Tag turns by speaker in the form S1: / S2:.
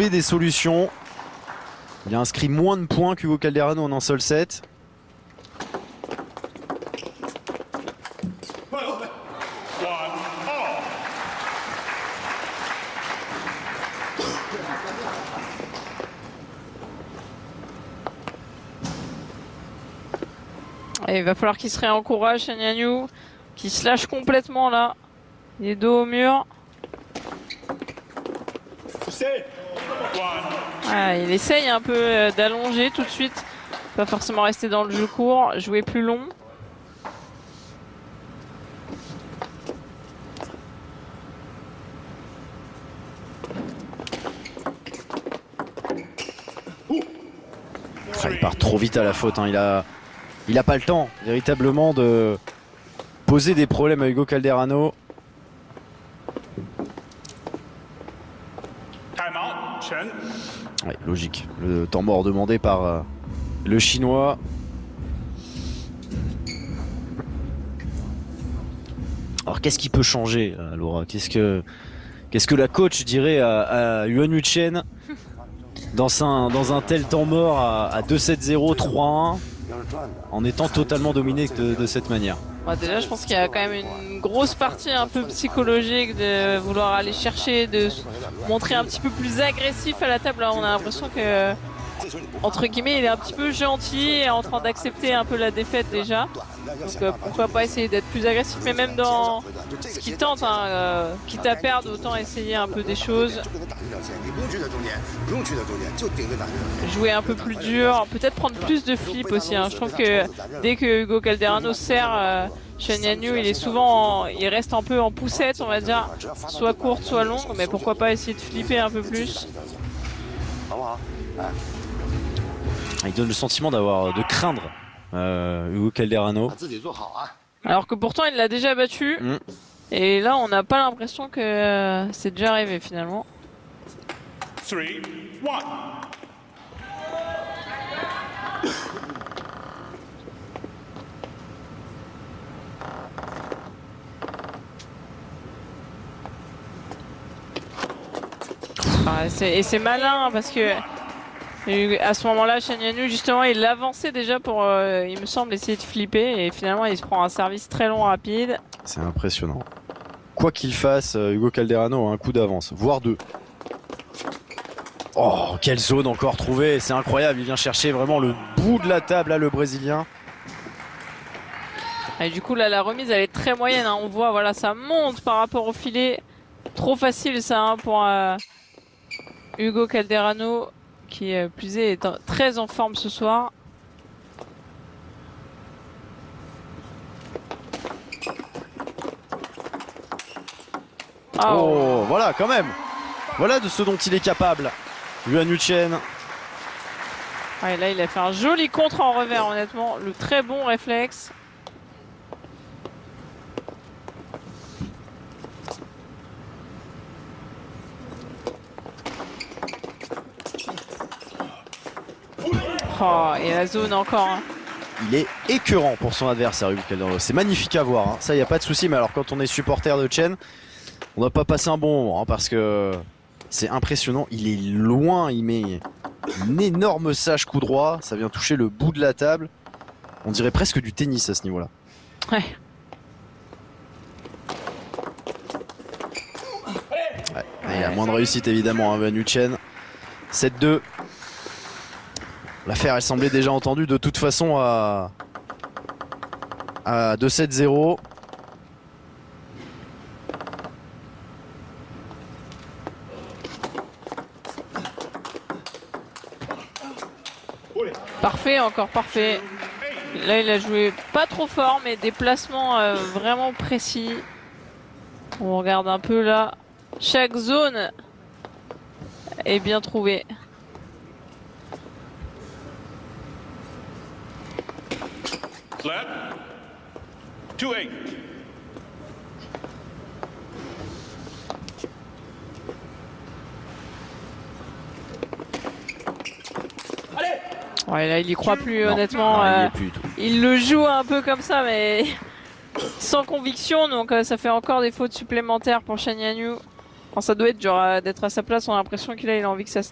S1: trouver des solutions. Il a inscrit moins de points qu'Hugo Calderano en un seul set.
S2: Et il va falloir qu'il se réencourage, Shen Yanyu, qui se lâche complètement là. Il est dos au mur. Voilà, il essaye un peu d'allonger tout de suite. Pas forcément rester dans le jeu court, jouer plus long.
S1: Il part trop vite à la faute, hein. Il a pas le temps véritablement de poser des problèmes à Hugo Calderano. Ouais, logique. Le temps mort demandé par le Chinois. Alors qu'est-ce qui peut changer, Laura? Qu'est-ce que la coach dirait à Yuan Yuchen dans un tel temps mort à 2-7-0, 3-1 en étant totalement dominé de cette manière?
S2: Bah déjà, je pense qu'il y a quand même une grosse partie un peu psychologique de vouloir aller chercher, de se montrer un petit peu plus agressif à la table. Là, on a l'impression que, entre guillemets, il est un petit peu gentil et en train d'accepter un peu la défaite déjà. Donc pourquoi pas essayer d'être plus agressif, mais même dans ce qu'il tente, hein, quitte à perdre, autant essayer un peu des choses. Jouer un peu plus dur, peut-être prendre plus de flip aussi, hein. Je trouve que dès que Hugo Calderano sert Shen Yanyu, il reste un peu en poussette, on va dire, soit courte, soit longue, mais pourquoi pas essayer de flipper un peu plus.
S1: Il donne le sentiment de craindre Hugo Calderano.
S2: Alors que pourtant il l'a déjà battu. Et là on n'a pas l'impression que c'est déjà arrivé finalement.
S3: 3-1.
S2: Et c'est malin parce que à ce moment-là, Shen Yanyu, justement, il l'avançait déjà pour, il me semble, essayer de flipper. Et finalement, il se prend un service très long, rapide.
S1: C'est impressionnant. Quoi qu'il fasse, Hugo Calderano a un coup d'avance, voire deux. Oh, quelle zone encore trouvée, c'est incroyable. Il vient chercher vraiment le bout de la table, là, le Brésilien.
S2: Et du coup, là, la remise, elle est très moyenne, hein. On voit, voilà, ça monte par rapport au filet. Trop facile, ça, hein, pour Hugo Calderano, qui plus est très en forme ce soir.
S1: Oh, voilà, quand même. Voilà de ce dont il est capable. Yuan Yuchen.
S2: Ouais, là, il a fait un joli contre en revers, honnêtement. Le très bon réflexe. Oh, et la zone encore, hein.
S1: Il est écœurant pour son adversaire, Hugo Calderano. C'est magnifique à voir, hein. Ça, il n'y a pas de souci. Mais alors, quand on est supporter de Chen, on ne va pas passer un bon moment, hein, parce que c'est impressionnant. Il est loin, il met une énorme sage coup droit. Ça vient toucher le bout de la table. On dirait presque du tennis à ce niveau-là.
S2: Ouais.
S1: Ouais. Et il a moins de réussite, évidemment, hein, Yuan Yuchen. 7-2. L'affaire, elle semblait déjà entendue de toute façon à 2-7-0.
S2: Parfait, encore parfait. Là, il a joué pas trop fort, mais des placements vraiment précis. On regarde un peu là. Chaque zone est bien trouvée.
S3: Flat. 2-8.
S2: Ouais, là, il y croit plus, honnêtement.
S1: Non, il y est plus du tout.
S2: Il le joue un peu comme ça, mais sans conviction. Donc, ça fait encore des fautes supplémentaires pour Shen Yanyu. Enfin, ça doit être genre d'être à sa place. On a l'impression qu'il a envie que ça se